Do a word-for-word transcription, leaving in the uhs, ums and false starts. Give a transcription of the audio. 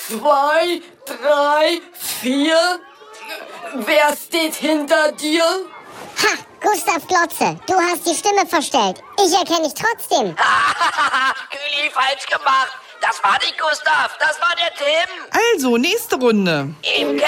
zwei, drei, vier. Wer steht hinter dir? Ha, Gustav Glotze, du hast die Stimme verstellt. Ich erkenne dich trotzdem. Kühli, falsch gemacht. Das war nicht Gustav, das war der Tim. Also, nächste Runde. Im